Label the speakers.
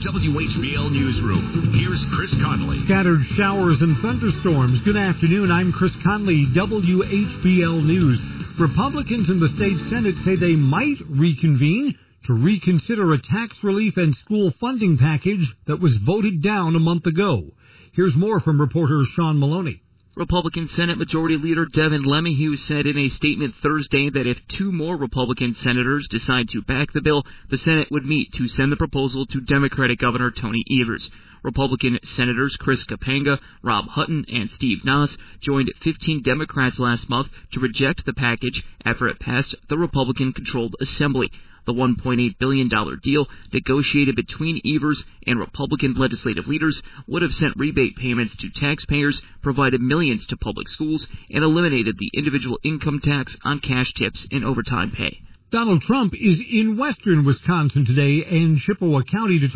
Speaker 1: WHBL Newsroom, here's Chris Conley.
Speaker 2: Scattered showers and thunderstorms. Good afternoon. I'm Chris Conley, WHBL News. Republicans in the state Senate say they might reconvene to reconsider a tax relief and school funding package that was voted down a month ago. Here's more from reporter Sean Maloney.
Speaker 3: Republican Senate Majority Leader Devin LeMahieu said in a statement Thursday that if two more Republican senators decide to back the bill, the Senate would meet to send the proposal to Democratic Governor Tony Evers. Republican Senators Chris Kapanga, Rob Hutton, and Steve Nass joined 15 Democrats last month to reject the package after it passed the Republican-controlled Assembly. The $1.8 billion deal, negotiated between Evers and Republican legislative leaders, would have sent rebate payments to taxpayers, provided millions to public schools, and eliminated the individual income tax on cash tips and overtime pay.
Speaker 2: Donald Trump is in western Wisconsin today and Chippewa County to